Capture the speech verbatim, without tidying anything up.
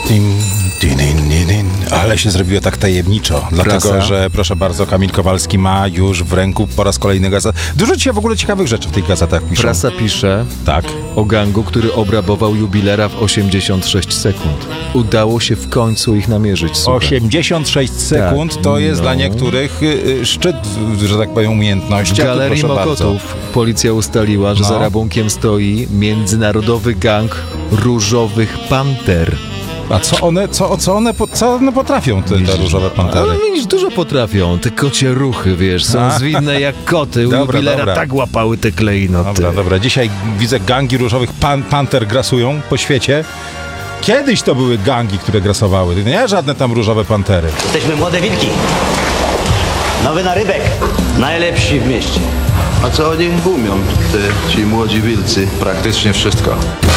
Din, din, din, din, din. Ale się zrobiło tak tajemniczo, dlatego, Prasa. że proszę bardzo, Kamil Kowalski ma już w ręku po raz kolejny gazet. Dużo dzisiaj w ogóle ciekawych rzeczy w tych gazetach piszą. Prasa pisze Tak. o gangu, który obrabował jubilera w osiemdziesiąt sześć sekund. Udało się w końcu ich namierzyć. Słuchaj. osiemdziesiąt sześć sekund Tak, to jest no. dla niektórych y, y, szczyt, że tak powiem, umiejętności. W A tu Galerii proszę Mokotów bardzo. policja ustaliła, że No. za rabunkiem stoi międzynarodowy gang różowych panter. A co one, co, co one, po- co one potrafią, te, te różowe pantery? Ale widzisz, dużo potrafią. Te kocie ruchy, wiesz, są A. zwinne jak koty. U Dobra, jubilera dobra. tak łapały te klejnoty. Dobra, dobra. Dzisiaj widzę, gangi różowych pan, panter grasują po świecie. Kiedyś to były gangi, które grasowały. Nie żadne tam różowe pantery. Jesteśmy młode wilki. Nowy narybek. Najlepsi w mieście. A co oni umią, te ci młodzi wilcy? Praktycznie wszystko.